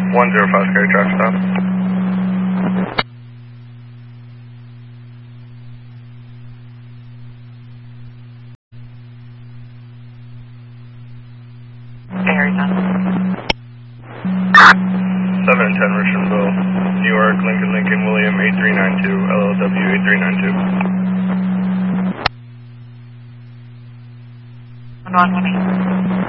105 Scary Truck stop. Very done. 7 and 10 Richardville, New York, Lincoln, William, 8392, LLW 8392. 118.